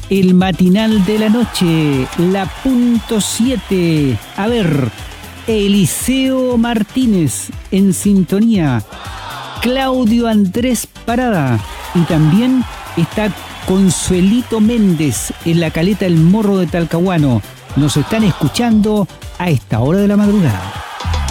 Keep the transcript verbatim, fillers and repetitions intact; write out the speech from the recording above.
el matinal de la noche, la punto siete. A ver, Eliseo Martínez en sintonía, Claudio Andrés Parada y también está Consuelito Méndez en la caleta El Morro de Talcahuano. Nos están escuchando a esta hora de la madrugada.